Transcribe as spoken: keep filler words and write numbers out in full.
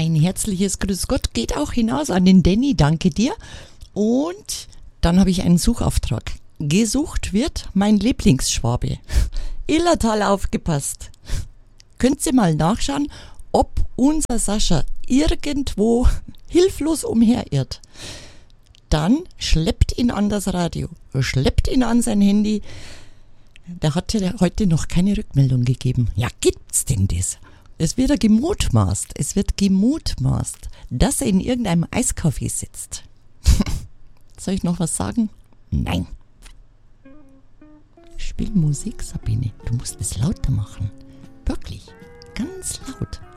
Ein herzliches Grüß Gott geht auch hinaus an den Danny, danke dir. Und dann habe ich einen Suchauftrag. Gesucht wird mein Lieblingsschwabe. Illertal, aufgepasst. Könnt ihr mal nachschauen, ob unser Sascha irgendwo hilflos umherirrt. Dann schleppt ihn an das Radio, schleppt ihn an sein Handy. Da hat er heute noch keine Rückmeldung gegeben. Ja, gibt's denn das? Es wird ja gemutmaßt, es wird gemutmaßt, dass er in irgendeinem Eiscafé sitzt. Soll ich noch was sagen? Nein. Spiel Musik, Sabine. Du musst es lauter machen. Wirklich. Ganz laut.